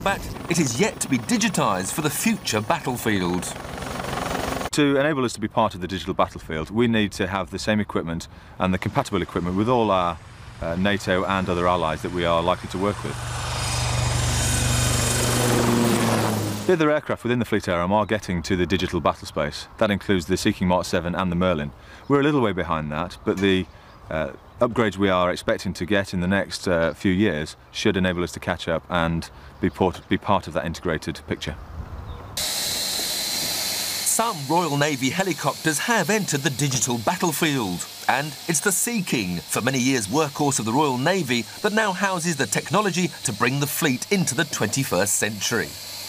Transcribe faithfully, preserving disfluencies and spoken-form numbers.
But it is yet to be digitised for the future battlefield. To enable us to be part of the digital battlefield, we need to have the same equipment and the compatible equipment with all our uh, NATO and other allies that we are likely to work with. The other aircraft within the Fleet A R M are getting to the digital battle space. That includes the Sea King Mark seven and the Merlin. We're a little way behind that, but the uh, upgrades we are expecting to get in the next uh, few years should enable us to catch up and be, port be part of that integrated picture. Some Royal Navy helicopters have entered the digital battlefield, and it's the Sea King, for many years workhorse of the Royal Navy, that now houses the technology to bring the fleet into the twenty-first century.